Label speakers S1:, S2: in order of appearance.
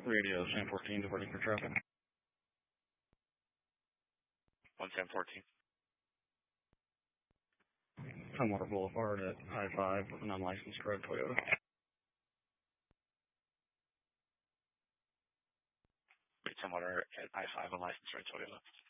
S1: Radio San 14 departing for traffic.
S2: 11014.
S1: Tumwater Boulevard at I-5 with an unlicensed red Toyota.
S2: Tumwater at I-5, unlicensed red Toyota.